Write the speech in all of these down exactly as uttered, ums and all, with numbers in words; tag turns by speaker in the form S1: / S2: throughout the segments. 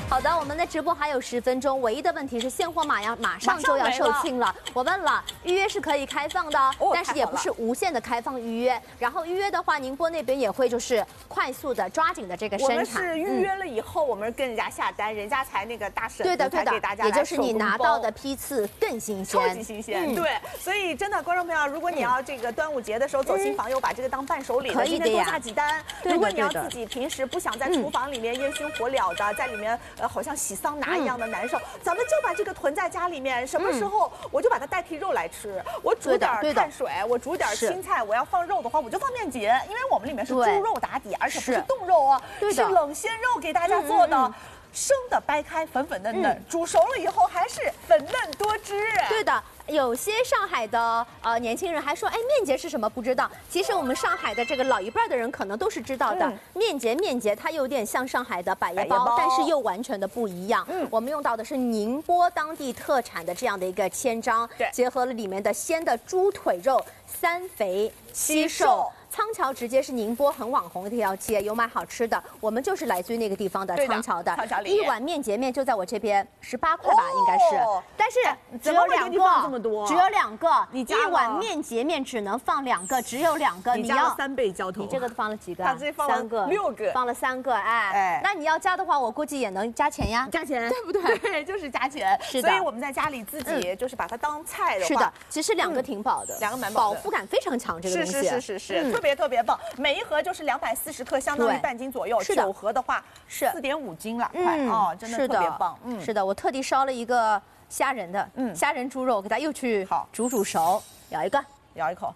S1: 好的，我们的直播还有十分钟，唯一的问题是现货马呀马上就要售罄了。我问了，预约是可以开放的，哦、但是也不是无限的开放预约。然后预约的话，宁波那边也会就是快速的抓紧的这个生产。
S2: 我们是预约了以后，嗯、我们跟人家下单，人家才那个大婶
S1: 对的对的，
S2: 给大家
S1: 也就是你拿到的批次更新鲜，
S2: 超级新鲜。嗯、对，所以真的观众朋友，如果你要这个端午节的时候走亲访友，把这个当伴手礼，
S1: 可以的呀。
S2: 多下几单。如果你要自己平时不想在厨房里面烟熏火燎的，在里面呃好像洗桑拿一样的难受，咱们就把这个囤在家里面，什么时候我就把它代替肉来吃。我煮点碳水，我煮点青菜，我要放肉的话，我就放面筋，因为我们里面是猪肉打底，而且不是冻肉哦，是冷鲜肉给大家做的。生的掰开粉粉嫩嫩，煮熟了以后还是粉嫩多汁。
S1: 对的。有些上海的呃年轻人还说，哎，面节是什么？不知道。其实我们上海的这个老一辈的人可能都是知道的。嗯、面节，面节它有点像上海的百叶包，但是又完全的不一样。嗯，我们用到的是宁波当地特产的这样的一个千张，结合了里面的鲜的猪腿肉，三肥七瘦。仓桥直接是宁波很网红的一条街，有买好吃的。我们就是来自于那个地方的仓桥的。
S2: 仓桥里
S1: 一碗面节面就在我这边十八块吧，应该是。但是只有两个，
S2: 这么多，
S1: 只有两个。
S2: 你
S1: 一碗面节面只能放两个，只有两个。
S2: 你加了三倍浇头。
S1: 你这个放了几个？
S2: 他这放了三个，六个，
S1: 放了三个。哎哎，那你要加的话，我估计也能加钱呀。
S2: 加钱，
S1: 对不对？
S2: 对，就是加钱。
S1: 是的。
S2: 所以我们在家里自己就是把它当菜的话，
S1: 是的。其实两个挺饱的，
S2: 两个蛮饱的，
S1: 饱腹感非常强。这个东西
S2: 是是是是是，特别特别棒。每一盒就是两百四十克，相当于半斤左右。
S1: 是的，
S2: 九盒的话是四点五斤了，快哦，真的特别棒。
S1: 嗯，是的，我特地烧了一个虾仁的，嗯，虾仁猪肉，给它又去煮煮熟，咬一个，
S2: 咬一口。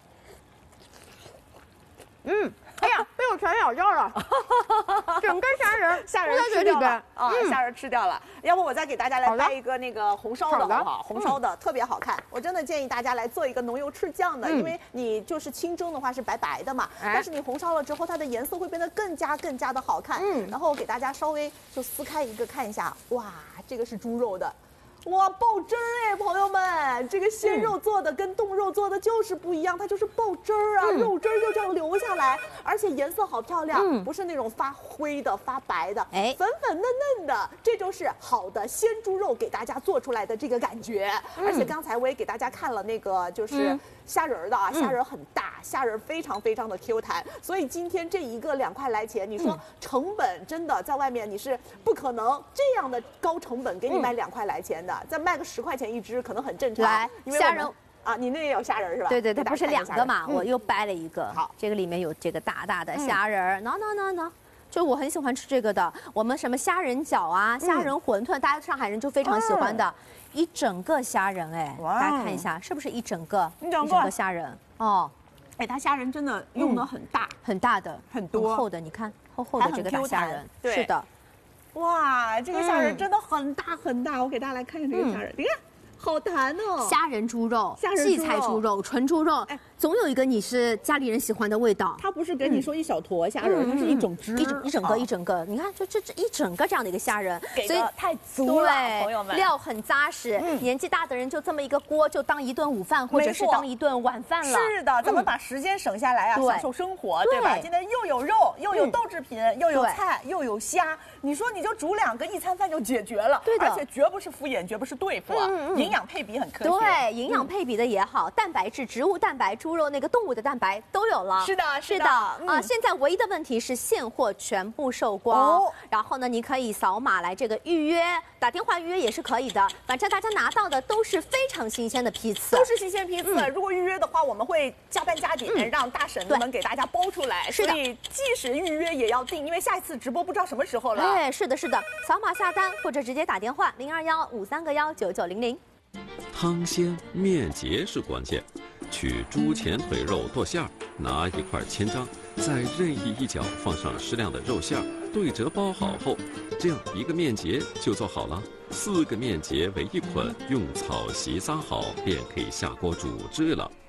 S1: 嗯，哎呀，被我全咬掉了，整个虾仁，
S2: 虾仁吃掉了啊，虾仁吃掉了。要不我再给大家来掰一个那个红烧的好不好？红烧的特别好看，我真的建议大家来做一个浓油赤酱的，因为你就是清蒸的话是白白的嘛，但是你红烧了之后，它的颜色会变得更加更加的好看。嗯，然后我给大家稍微就撕开一个看一下，哇，这个是猪肉的。哇，爆汁儿哎，朋友们，这个鲜肉做的跟冻肉做的就是不一样，它就是爆汁儿啊，嗯、肉汁儿就这样流下来，而且颜色好漂亮，嗯、不是那种发灰的、发白的，哎，粉粉嫩嫩的，这就是好的鲜猪肉给大家做出来的这个感觉。嗯、而且刚才我也给大家看了那个就是虾仁的啊，虾仁很大，虾仁非常非常的 Q 弹，所以今天这一个两块来钱，你说成本真的在外面你是不可能这样的高成本给你卖两块来钱的。再卖个十块钱一只，可能很正常。
S1: 来，虾仁
S2: 啊，你那也有虾仁是吧？
S1: 对对对，不是两个嘛，
S2: 嗯、
S1: 我又掰了一个。好，这个里面有这个大大的虾仁，喏喏喏喏，就我很喜欢吃这个的。我们什么虾仁饺啊、虾仁馄饨，大家上海人就非常喜欢的，嗯、一整个虾仁哎，大家看一下是不是一整个？一整个虾仁哦。
S2: 哎，它虾仁真的用的很大，
S1: 嗯、很大的，
S2: 很多，
S1: 很厚的，你看厚厚的这个大虾仁，是的。
S2: 哇，这个虾仁真的很大很大，我给大家来看看这个虾仁，你看。好弹哦！
S1: 虾仁猪肉、荠菜猪肉、纯猪肉，哎，总有一个你是家里人喜欢的味道。
S2: 它不是跟你说一小坨虾仁，它是一整只，
S1: 一整一整个一整个。你看，就这这一整个这样的一个虾仁，
S2: 所以太足了，朋友们，
S1: 料很扎实。年纪大的人就这么一个锅，就当一顿午饭，或者是当一顿晚饭了。
S2: 是的，咱们把时间省下来啊，享受生活，对吧？今天又有肉，又有豆制品，又有菜，又有虾，你说你就煮两个，一餐饭就解决了。
S1: 对的，
S2: 而且绝不是敷衍，绝不是对付啊，营养配比很科学。
S1: 对，营养配比的也好，蛋白质、植物蛋白、猪肉那个动物的蛋白都有了。
S2: 是的，
S1: 是的啊。现在唯一的问题是现货全部售光，然后呢，你可以扫码来这个预约，打电话预约也是可以的。反正大家拿到的都是非常新鲜的批次，
S2: 都是新鲜批次。如果预约的话，我们会加班加点，让大婶子们给大家包出来。
S1: 是的，
S2: 所以即使预约也要定，因为下一次直播不知道什么时候了。
S1: 哎，是的，是的，扫码下单或者直接打电话零二幺五三个幺九九零零。
S3: 汤鲜面节是关键，取猪前腿肉剁馅儿，拿一块千张，在任意一角放上适量的肉馅儿，对折包好后，这样一个面节就做好了。四个面节为一捆，用草席撒好，便可以下锅煮制了。